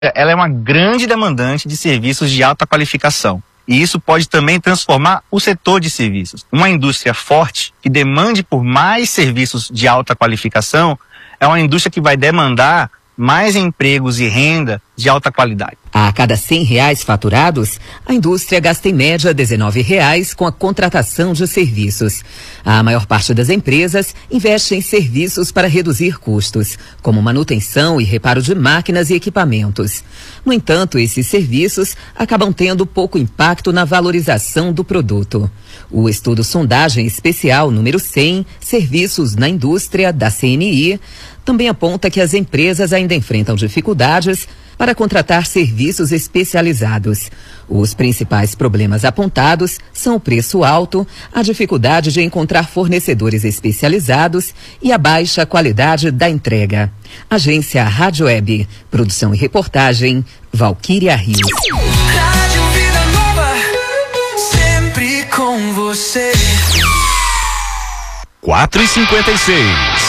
ela é uma grande demandante de serviços de alta qualificação. E isso pode também transformar o setor de serviços. Uma indústria forte, que demande por mais serviços de alta qualificação, é uma indústria que vai demandar mais empregos e renda de alta qualidade. A cada R$100 faturados, a indústria gasta em média R$19 com a contratação de serviços. A maior parte das empresas investe em serviços para reduzir custos, como manutenção e reparo de máquinas e equipamentos. No entanto, esses serviços acabam tendo pouco impacto na valorização do produto. O estudo Sondagem Especial número 100, Serviços na Indústria, da CNI, também aponta que as empresas ainda enfrentam dificuldades para contratar serviços especializados. Os principais problemas apontados são o preço alto, a dificuldade de encontrar fornecedores especializados e a baixa qualidade da entrega. Agência Rádio Web, produção e reportagem, Valquíria Rios. Rádio Vida Nova, sempre com você. 4h56.